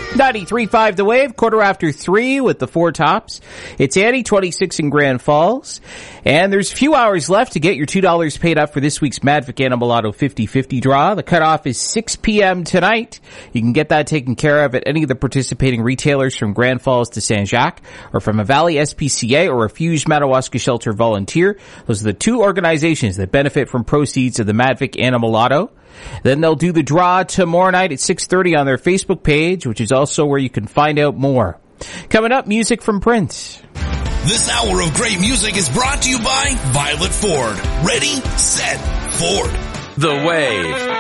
93.5 The Wave, 3:15 with the Four Tops. It's Annie, 26 in Grand Falls. And there's a few hours left to get your $2 paid up for this week's Madvic Animal Lotto 50-50 draw. The cutoff is 6 p.m. tonight. You can get that taken care of at any of the participating retailers from Grand Falls to Saint Jacques, or from a Valley SPCA or Refuge Madawaska Shelter Volunteer. Those are the two organizations that benefit from proceeds of the Madvic Animal Lotto. Then they'll do the draw tomorrow night at 6:30 on their Facebook page, which is also where you can find out more. Coming up, music from Prince. This hour of great music is brought to you by Violet Ford. Ready, set, Ford. The Wave.